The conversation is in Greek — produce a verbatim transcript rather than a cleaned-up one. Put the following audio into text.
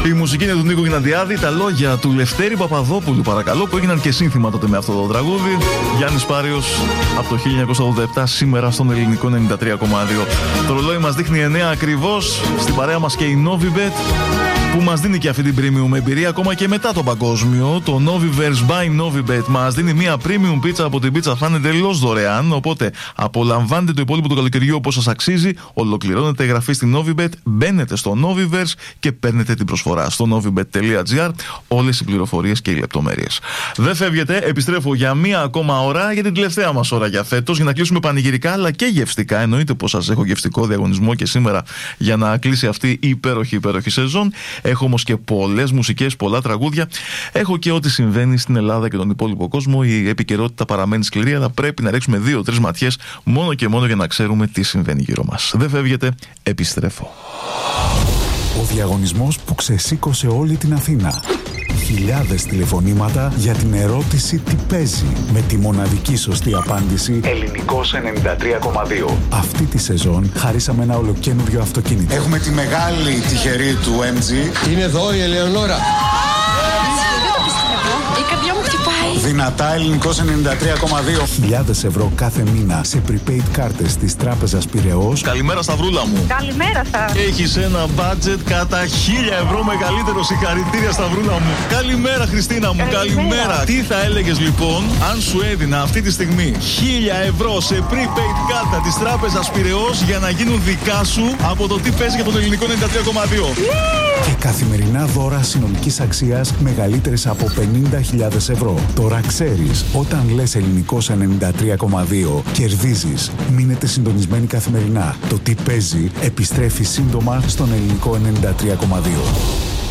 Η μουσική είναι του Νίκο Γιναντιάδη, τα λόγια του Λευτέρη Παπαδόπουλου, παρακαλώ, που έγιναν και σύνθημα τότε με αυτό το τραγούδι. Γιάννης Πάριος από το χίλια εννιακόσια ογδόντα επτά, σήμερα στον ελληνικό ενενήντα τρία κόμμα δύο. Το ρολόι μας δείχνει εννέα ακριβώς. Στην παρέα μας και η Novibet, που μας δίνει και αυτή την premium εμπειρία ακόμα και μετά το παγκόσμιο. Το Noviverse by Novibet μας δίνει μια premium πίτσα από την Pizza Fan εντελώς δωρεάν. Οπότε απολαμβάνετε το υπόλοιπο του καλοκαιριού όπως σας αξίζει. Ολοκληρώνετε εγγραφή στην Novibet, μπαίνετε στο Noviverse και παίρνετε την προσφορά στο novibet τελεία gr. Όλες οι πληροφορίες και οι λεπτομέρειες. Δεν φεύγετε, επιστρέφω για μία ακόμα ώρα, για την τελευταία μας ώρα για φέτος, για να κλείσουμε πανηγυρικά αλλά και γευστικά. Εννοείται πως σας έχω γευστικό διαγωνισμό και σήμερα για να κλείσει αυτή η υπέροχη υπέροχη σεζόν. Έχω όμως και πολλές μουσικές, πολλά τραγούδια. Έχω και ό,τι συμβαίνει στην Ελλάδα και τον υπόλοιπο κόσμο. Η επικαιρότητα παραμένει σκληρή, αλλά πρέπει να ρίξουμε δύο-τρεις ματιές μόνο και μόνο για να ξέρουμε τι συμβαίνει γύρω μας. Δεν φεύγετε, επιστρέφω. Ο διαγωνισμός που ξεσήκωσε όλη την Αθήνα. Χιλιάδες τηλεφωνήματα για την ερώτηση τι παίζει, με τη μοναδική σωστή απάντηση Ελληνικός ενενήντα τρία κόμμα δύο. Αυτή τη σεζόν χαρίσαμε ένα ολοκαίνουργιο αυτοκίνητο. Έχουμε τη μεγάλη τυχερή του εμ τζι. Είναι εδώ η Ελεονόρα. Η καρδιά μου χτυπάει. Δυνατά Ελληνικός ενενήντα τρία κόμμα δύο. Χιλιάδες ευρώ κάθε μήνα σε prepaid κάρτες της Τράπεζας Πειραιώς. Καλημέρα Σταυρούλα μου. Καλημέρα σας. Έχεις ένα budget κατά χίλια ευρώ μεγαλύτερο. Συγχαρητήρια Σταυρούλα μου. Καλημέρα Χριστίνα μου. Καλημέρα. Καλημέρα. Τι θα έλεγες λοιπόν αν σου έδινα αυτή τη στιγμή χίλια ευρώ σε prepaid κάρτα της Τράπεζας Πειραιώς για να γίνουν δικά σου από το τι παίζει για τον ελληνικό ενενήντα τρία κόμμα δύο. Και καθημερινά δώρα συνολικής αξίας μεγαλύτερες από πενήντα χιλιάδες ευρώ. Τώρα ξέρεις, όταν λες ελληνικός ενενήντα τρία κόμμα δύο, κερδίζεις. Μείνετε συντονισμένοι καθημερινά. Το τι παίζει επιστρέφει σύντομα στον ελληνικό ενενήντα τρία κόμμα δύο.